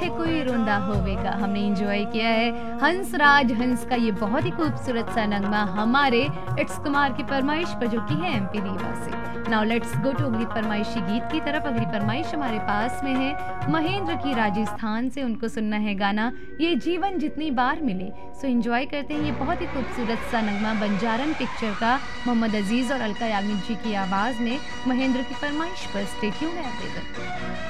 इत्थे कोई रोंदा होवेगा। हमने एंजॉय किया है हंसराज हंस का ये बहुत ही खूबसूरत सा नगमा हमारे इट्स कुमार की फरमाइश पर, जो कि है एमपी रीवा से। नाउ लेट्स गो टू अगली फरमाइशी गीत की तरफ। अगली फरमाइश हमारे पास में है महेंद्र की राजस्थान से। उनको सुनना है गाना ये जीवन जितनी बार मिले। सो एंजॉय करते हैं ये बहुत ही खूबसूरत सा नगमा बंजारन पिक्चर का, मोहम्मद अजीज और अलका याग्निक जी की आवाज में, महेंद्र की फरमाइश पर। Stay tuned everyone.